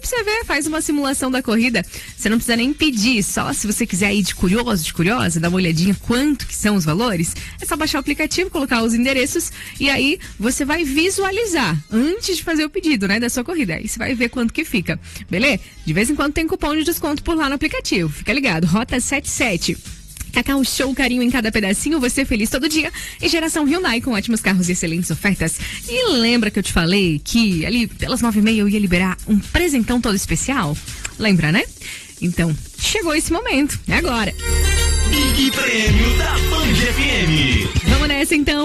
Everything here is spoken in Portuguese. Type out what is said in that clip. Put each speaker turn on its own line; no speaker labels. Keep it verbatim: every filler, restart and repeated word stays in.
pra você ver, faz uma simulação da corrida. Você não precisa nem pedir, só se você quiser ir de curioso, de curiosa, dar uma olhadinha quanto que são os valores, é só baixar o aplicativo, colocar os endereços e aí você vai visualizar antes de fazer o pedido, né, da sua corrida. Aí você vai ver quanto que fica, beleza? De vez em quando tem cupom de desconto por lá no aplicativo. Fica ligado, Rota setenta e sete. Cacau Show, carinho em cada pedacinho, você feliz todo dia. E geração Hyundai com ótimos carros e excelentes ofertas. E lembra que eu te falei que ali pelas nove e meia eu ia liberar um presentão todo especial? Lembra, né? Então, chegou esse momento, é agora.
Big Prêmio da Band F M.
Vamos nessa então.